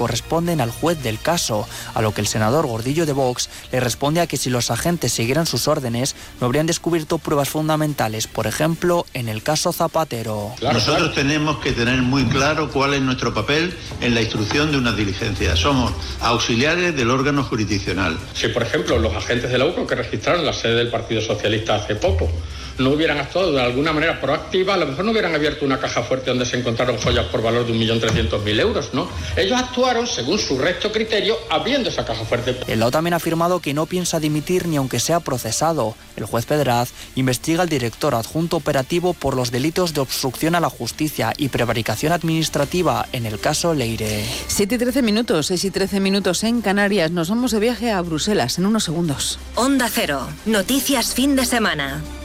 corresponden al juez del caso, a lo que el senador Gordillo de Vox le responde a que si los agentes siguieran sus órdenes no habrían descubierto pruebas fundamentales, por ejemplo, en el caso Zapatero. Nosotros tenemos que tener muy claro cuál es nuestro papel en la instrucción de una diligencia. Somos auxiliares del órgano jurisdiccional. Si, por ejemplo, los agentes de la UCO que registraron la sede del Partido Socialista hace poco no hubieran actuado de alguna manera proactiva, a lo mejor no hubieran abierto una caja fuerte donde se encontraron joyas por valor de 1.300.000 euros, ¿no? Ellos actuaron según su recto criterio abriendo esa caja fuerte. El Lao también ha afirmado que no piensa dimitir ni aunque sea procesado. El juez Pedraz investiga al director adjunto operativo por los delitos de obstrucción a la justicia y prevaricación administrativa en el caso Leire. 7:13, 6:13 en Canarias. Nos vamos de viaje a Bruselas en unos segundos. Onda Cero. Noticias fin de semana.